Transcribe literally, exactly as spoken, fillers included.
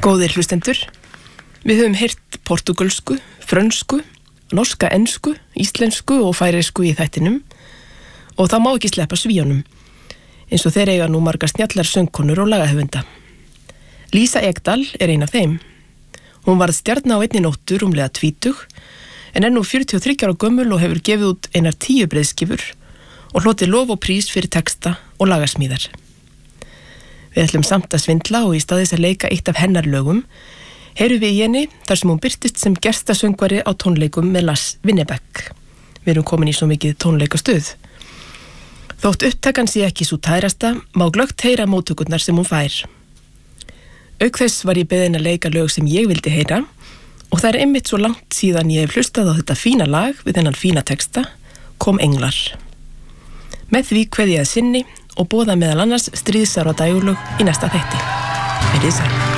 Góðir hlustendur, við höfum heyrt portugalsku, frönsku, norska ensku, íslensku og færeysku í þættinum og það má ekki sleppa svíunum, eins og þeir eiga nú margar snjallar söngkonur og lagahöfunda. Lísa Ekdal er ein af þeim. Hún varð stjarna á einni nóttu rúmlega tvítug, en er nú fjörutíu og þriggja ára gömul og hefur gefið út einar tíu breiðskifur og hlotið lof og prís fyrir texta og lagasmíðar. Við ætlum samt að svindla og í staðis að leika eitt af hennar lögum, heyrum við í henni þar sem hún birtist sem gestasöngvari á tónleikum með Lars Winnerbäck. Við erum komin í svo mikið tónleikastuð. Þótt upptakan sé ekki svo tærasta, má glöggt heyra móttökurnar sem hún fær. Auk þess var ég beðin að leika lög sem ég vildi heyra og það er einmitt svo langt síðan ég hef hlustað á þetta fína lag við þennan fína texta, Kom englar. Með því kveð ég að sinni og boða meðal annars stríðsára dægurlög í næsta þætti. Verið sæl.